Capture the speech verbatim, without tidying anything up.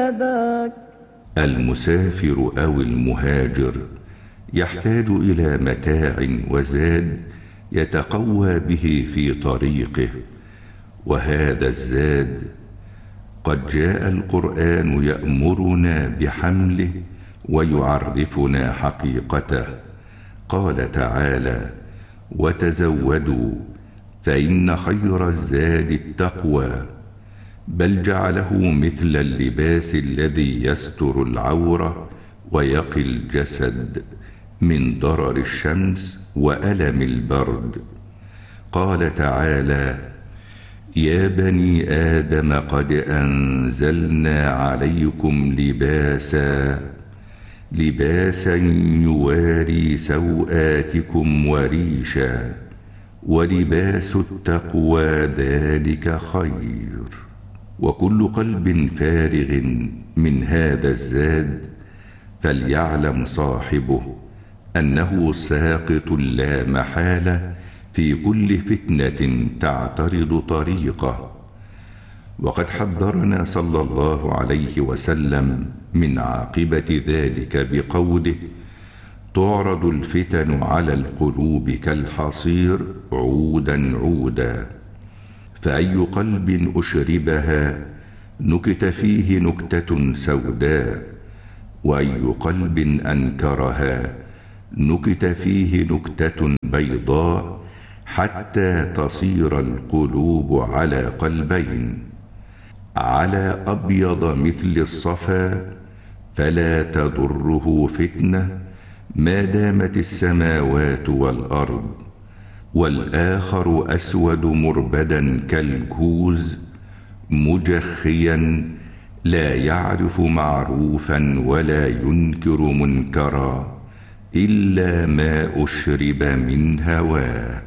يداك. المسافر أو المهاجر يحتاج إلى متاع وزاد يتقوى به في طريقه، وهذا الزاد قد جاء القرآن يأمرنا بحمله ويعرفنا حقيقته. قال تعالى: وتزودوا فإن خير الزاد التقوى. بل جعله مثل اللباس الذي يستر العورة ويقي الجسد من ضرر الشمس وألم البرد. قال تعالى: يا بني آدم قد أنزلنا عليكم لباسا لباسا يواري سوآتكم وريشا ولباس التقوى ذلك خير. وكل قلب فارغ من هذا الزاد فليعلم صاحبه أنه ساقط لا محالة في كل فتنة تعترض طريقه. وقد حذرنا صلى الله عليه وسلم من عاقبة ذلك بقوله: تعرض الفتن على القلوب كالحصير عودا عودا، فأي قلب أشربها نكت فيه نكتة سوداء، وأي قلب أنكرها نكت فيه نكتة بيضاء، حتى تصير القلوب على قلبين: على أبيض مثل الصفا فلا تضره فتنة ما دامت السماوات والأرض، والآخر أسود مربدا كالجوز مجخيا لا يعرف معروفا ولا ينكر منكرا إلا ما أشرب من هواه.